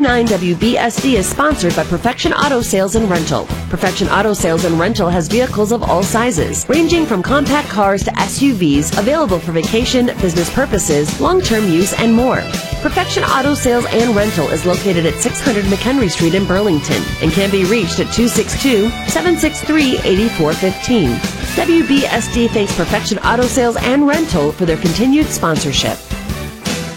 99 WBSD is sponsored by Perfection Auto Sales and Rental. Perfection Auto Sales and Rental has vehicles of all sizes, ranging from compact cars to SUVs, available for vacation, business purposes, long-term use, and more. Perfection Auto Sales and Rental is located at 600 McHenry Street in Burlington and can be reached at 262-763-8415. WBSD thanks Perfection Auto Sales and Rental for their continued sponsorship.